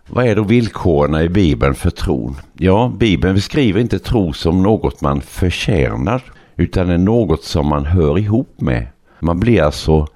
Vad är då villkoren i Bibeln för tron? Ja, Bibeln beskriver inte tro som något man förtjänar, utan är något som man hör ihop med. Man blir alltså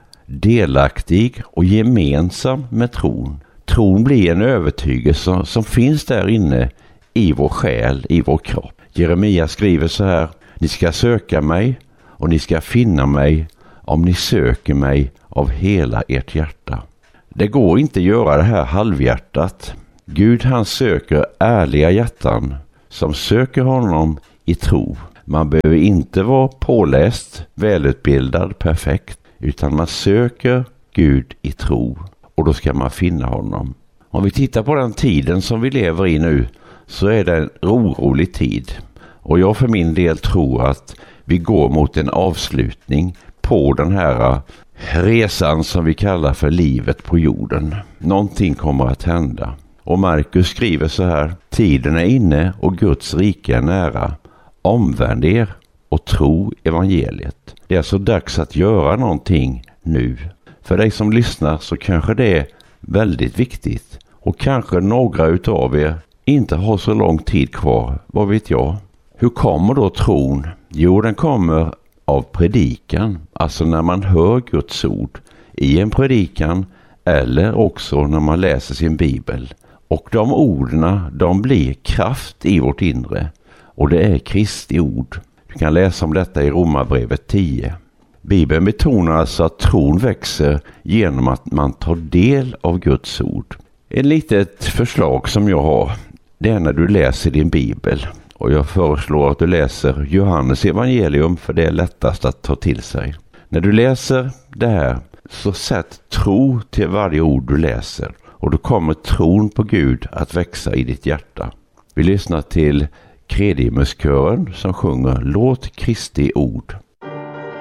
delaktig och gemensam med tron. Tron blir en övertygelse som finns där inne i vår själ, i vår kropp. Jeremia skriver så här: ni ska söka mig och ni ska finna mig om ni söker mig av hela ert hjärta. Det går inte att göra det här halvhjärtat. Gud, han söker ärliga hjärtan som söker honom i tro. Man behöver inte vara påläst, välutbildad, perfekt, utan man söker Gud i tro, och då ska man finna honom. Om vi tittar på den tiden som vi lever i nu, så är det en orolig tid. Och jag för min del tror att vi går mot en avslutning på den här resan som vi kallar för livet på jorden. Någonting kommer att hända. Och Markus skriver så här: tiden är inne och Guds rike är nära. Omvänd er och tro evangeliet. Det är alltså dags att göra någonting nu. För dig som lyssnar så kanske det är väldigt viktigt. Och kanske några utav er inte har så lång tid kvar. Vad vet jag? Hur kommer då tron? Jo, den kommer av predikan. Alltså när man hör Guds ord i en predikan, eller också när man läser sin bibel. Och de orden, de blir kraft i vårt inre. Och det är Kristi ord. Du kan läsa om detta i Romarbrevet 10. Bibeln betonar alltså att tron växer genom att man tar del av Guds ord. Ett litet förslag som jag har, det är när du läser din bibel. Och jag föreslår att du läser Johannes evangelium, för det är lättast att ta till sig. När du läser det här, så sätt tro till varje ord du läser. Och då kommer tron på Gud att växa i ditt hjärta. Vi lyssnar till Kredimuskören som sjunger Låt Kristi ord.